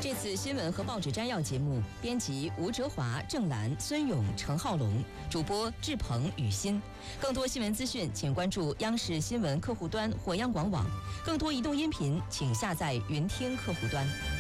这次新闻和报纸摘要节目，编辑吴哲华、郑兰、孙勇、程浩龙，主播志鹏、雨欣。更多新闻资讯，请关注央视新闻客户端或央广网。更多移动音频，请下载云听客户端。